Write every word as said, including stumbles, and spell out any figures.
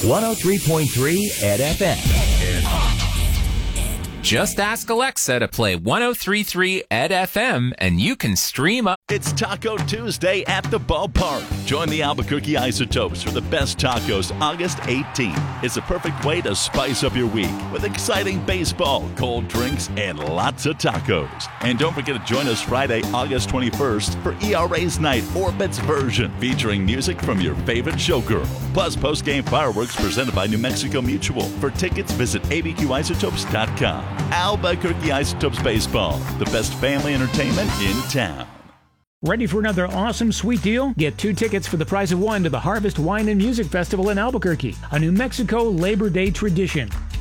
one oh three point three Ed F M. Just ask Alexa to play one oh three point three Ed F M, and you can stream up. It's Taco Tuesday at the ballpark. Join the Albuquerque Isotopes for the best tacos August eighteenth. It's a perfect way to spice up your week with exciting baseball, cold drinks, and lots of tacos. And don't forget to join us Friday, August twenty-first for E R A's Night Orbit's version, featuring music from your favorite showgirl. Plus post-game fireworks presented by New Mexico Mutual. For tickets, visit A B Q isotopes dot com. Albuquerque Isotopes Baseball, the best family entertainment in town. Ready for another awesome sweet deal? Get two tickets for the price of one to the Harvest Wine and Music Festival in Albuquerque, a New Mexico Labor Day tradition.